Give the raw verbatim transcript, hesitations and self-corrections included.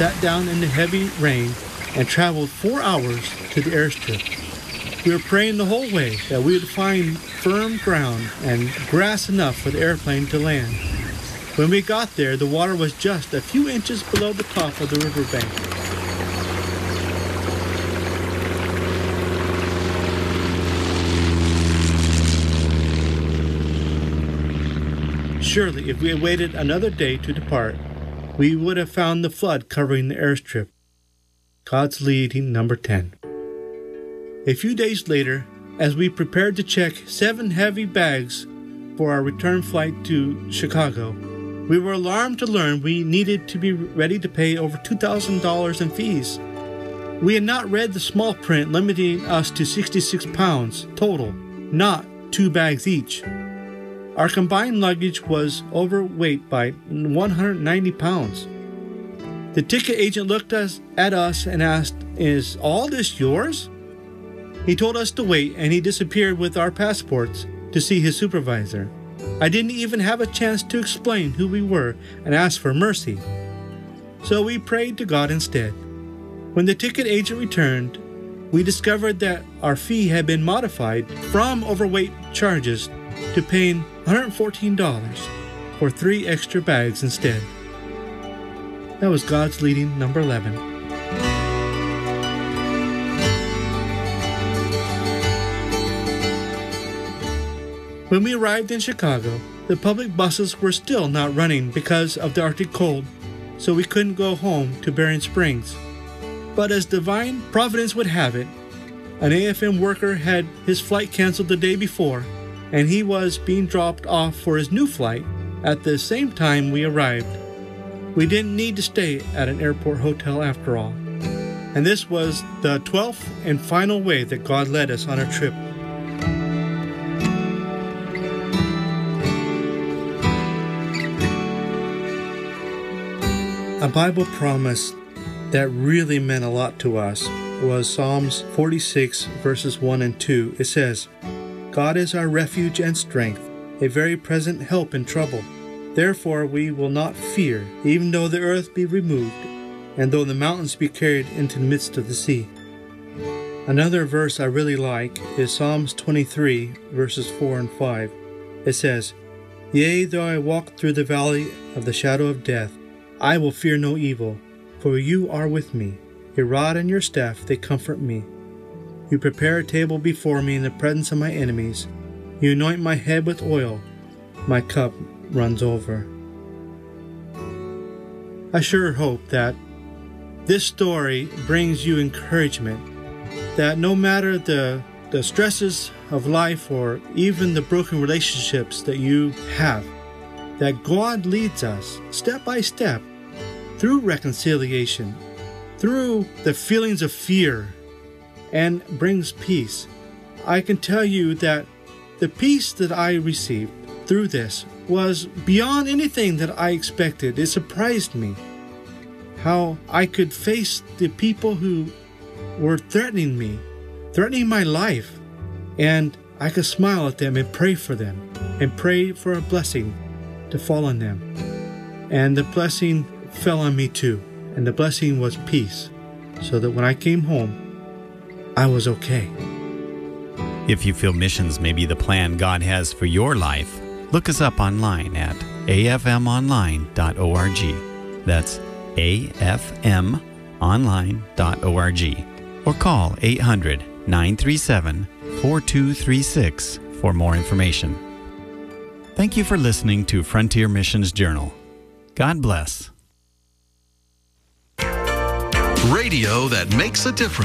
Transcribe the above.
sat down in the heavy rain, and traveled four hours to the airstrip. We were praying the whole way that we would find firm ground and grass enough for the airplane to land. When we got there, the water was just a few inches below the top of the riverbank. Surely, if we had waited another day to depart, we would have found the flood covering the airstrip. God's leading, number ten. A few days later, as we prepared to check seven heavy bags for our return flight to Chicago, we were alarmed to learn we needed to be ready to pay over two thousand dollars in fees. We had not read the small print limiting us to sixty-six pounds total, not two bags each. Our combined luggage was overweight by one hundred ninety pounds. The ticket agent looked us, at us and asked, "Is all this yours?" He told us to wait, and he disappeared with our passports to see his supervisor. I didn't even have a chance to explain who we were and ask for mercy. So we prayed to God instead. When the ticket agent returned, we discovered that our fee had been modified from overweight charges to paying one hundred fourteen dollars for three extra bags instead. That was God's leading, number eleven. When we arrived in Chicago, the public buses were still not running because of the Arctic cold, so we couldn't go home to Bering Springs. But as divine providence would have it, an A F M worker had his flight canceled the day before, and he was being dropped off for his new flight at the same time we arrived. We didn't need to stay at an airport hotel after all. And this was the twelfth and final way that God led us on our trip. A Bible promise that really meant a lot to us was Psalms forty-six, verses one and two. It says, "God is our refuge and strength, a very present help in trouble. Therefore we will not fear, even though the earth be removed, and though the mountains be carried into the midst of the sea." Another verse I really like is Psalms twenty-three, verses four and five. It says, "Yea, though I walk through the valley of the shadow of death, I will fear no evil, for you are with me. Your rod and your staff, they comfort me. You prepare a table before me in the presence of my enemies. You anoint my head with oil. My cup runs over." I sure hope that this story brings you encouragement, that no matter the, the stresses of life or even the broken relationships that you have, that God leads us step by step through reconciliation, through the feelings of fear, and brings peace. I can tell you that the peace that I received through this was beyond anything that I expected. It surprised me how I could face the people who were threatening me, threatening my life, and I could smile at them and pray for them and pray for a blessing to fall on them. And the blessing fell on me too, and the blessing was peace, so that when I came home, I was okay. If you feel missions may be the plan God has for your life, look us up online at a f m online dot org. That's a f m online dot org. Or call eight hundred, nine three seven, four two three six for more information. Thank you for listening to Frontier Missions Journal. God bless. Radio that makes a difference.